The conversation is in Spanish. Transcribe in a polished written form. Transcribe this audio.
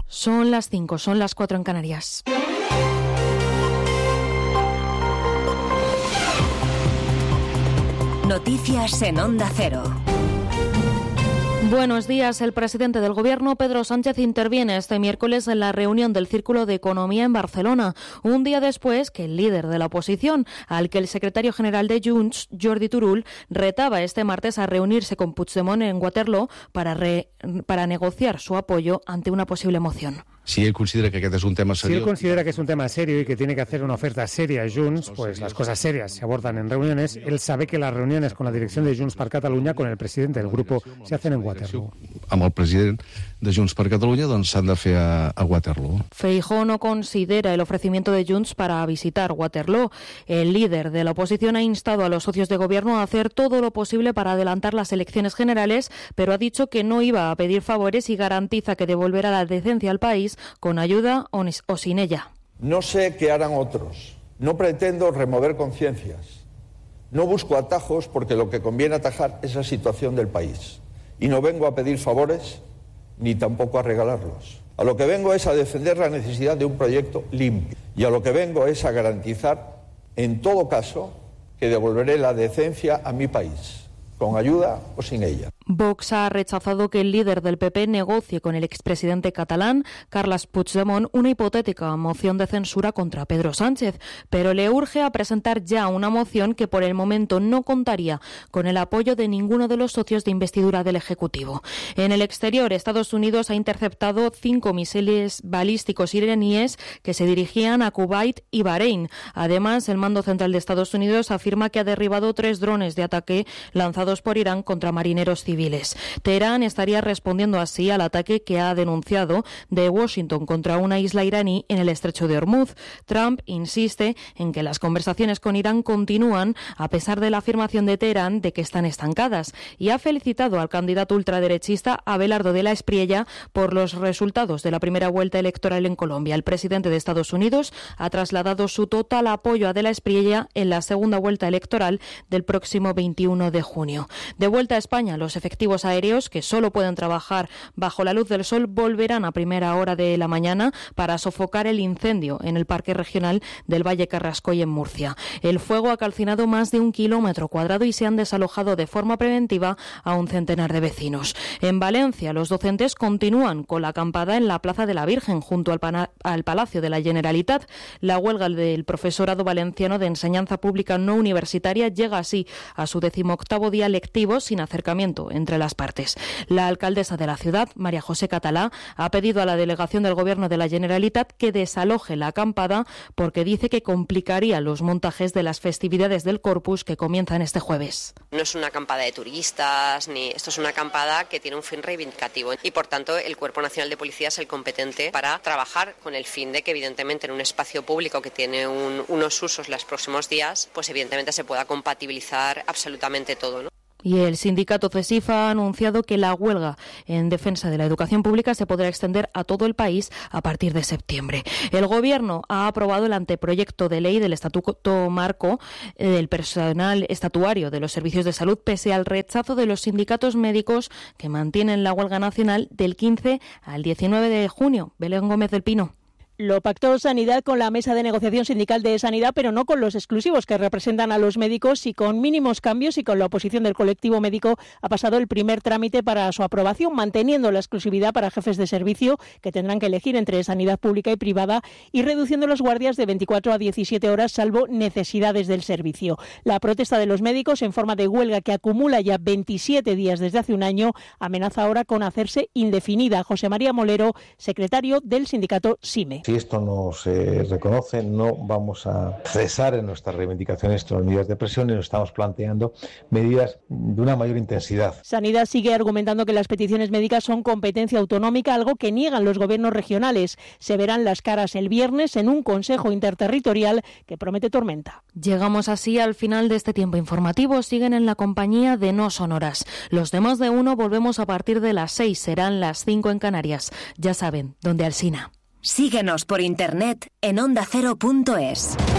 Son las 5, son las 4 en Canarias. Noticias en Onda Cero. Buenos días. El presidente del Gobierno, Pedro Sánchez, interviene este miércoles en la reunión del Círculo de Economía en Barcelona, un día después que el líder de la oposición, al que el secretario general de Junts, Jordi Turull, retaba este martes a reunirse con Puigdemont en Waterloo para negociar su apoyo ante una posible moción. Si él considera que es un tema serio... Si él considera que es un tema serio y que tiene que hacer una oferta seria a Junts, pues las cosas serias se abordan en reuniones. Él sabe que las reuniones con la dirección de Junts per Catalunya, con el presidente del grupo, se hacen en Waterloo. Amb el president de Junts per Catalunya, doncs s'han de fer a Waterloo. Feijóo no considera el ofrecimiento de Junts para visitar Waterloo. El líder de la oposición ha instado a los socios de gobierno a hacer todo lo posible para adelantar las elecciones generales, pero ha dicho que no iba a pedir favores y garantiza que devolverá la decencia al país con ayuda o sin ella. No sé qué harán otros. No pretendo remover conciencias. No busco atajos porque lo que conviene atajar es la situación del país. Y no vengo a pedir favores ni tampoco a regalarlos. A lo que vengo es a defender la necesidad de un proyecto limpio. Y a lo que vengo es a garantizar, en todo caso, que devolveré la decencia a mi país, con ayuda o sin ella. Vox ha rechazado que el líder del PP negocie con el expresidente catalán, Carles Puigdemont, una hipotética moción de censura contra Pedro Sánchez, pero le urge a presentar ya una moción que por el momento no contaría con el apoyo de ninguno de los socios de investidura del Ejecutivo. En el exterior, Estados Unidos ha interceptado 5 misiles balísticos iraníes que se dirigían a Kuwait y Bahrein. Además, el mando central de Estados Unidos afirma que ha derribado 3 drones de ataque lanzados por Irán contra marineros civiles. Teherán estaría respondiendo así al ataque que ha denunciado de Washington contra una isla iraní en el estrecho de Hormuz. Trump insiste en que las conversaciones con Irán continúan a pesar de la afirmación de Teherán de que están estancadas y ha felicitado al candidato ultraderechista Abelardo de la Espriella por los resultados de la primera vuelta electoral en Colombia. El presidente de Estados Unidos ha trasladado su total apoyo a de la Espriella en la segunda vuelta electoral del próximo 21 de junio. De vuelta a España, los efectivos aéreos que solo pueden trabajar bajo la luz del sol volverán a primera hora de la mañana para sofocar el incendio en el Parque Regional del Valle Carrascoy en Murcia. El fuego ha calcinado más de 1 kilómetro cuadrado y se han desalojado de forma preventiva a un centenar de vecinos. En Valencia, los docentes continúan con la acampada en la Plaza de la Virgen junto al Palacio de la Generalitat. La huelga del profesorado valenciano de enseñanza pública no universitaria llega así a su 18º día lectivo sin acercamiento entre las partes. La alcaldesa de la ciudad, María José Catalá, ha pedido a la delegación del Gobierno de la Generalitat que desaloje la acampada porque dice que complicaría los montajes de las festividades del Corpus que comienzan este jueves. No es una acampada de turistas, esto es una acampada que tiene un fin reivindicativo y por tanto el Cuerpo Nacional de Policía es el competente para trabajar con el fin de que evidentemente en un espacio público que tiene unos usos los próximos días, pues evidentemente se pueda compatibilizar absolutamente todo, ¿no? Y el sindicato CESIF ha anunciado que la huelga en defensa de la educación pública se podrá extender a todo el país a partir de septiembre. El Gobierno ha aprobado el anteproyecto de ley del Estatuto Marco del personal estatuario de los servicios de salud pese al rechazo de los sindicatos médicos que mantienen la huelga nacional del 15 al 19 de junio. Belén Gómez del Pino. Lo pactó Sanidad con la mesa de negociación sindical de Sanidad, pero no con los exclusivos que representan a los médicos y con mínimos cambios y con la oposición del colectivo médico ha pasado el primer trámite para su aprobación, manteniendo la exclusividad para jefes de servicio que tendrán que elegir entre sanidad pública y privada y reduciendo las guardias de 24 a 17 horas salvo necesidades del servicio. La protesta de los médicos en forma de huelga que acumula ya 27 días desde hace un año amenaza ahora con hacerse indefinida. José María Molero, secretario del sindicato SIME. Si esto no se reconoce, no vamos a cesar en nuestras reivindicaciones, nuestras medidas de presión y nos estamos planteando medidas de una mayor intensidad. Sanidad sigue argumentando que las peticiones médicas son competencia autonómica, algo que niegan los gobiernos regionales. Se verán las caras el viernes en un consejo interterritorial que promete tormenta. Llegamos así al final de este tiempo informativo. Siguen en la compañía de No Sonoras. Los de Más de Uno volvemos a partir de las 6, serán las 5 en Canarias. Ya saben, donde Alsina. Síguenos por internet en ondacero.es.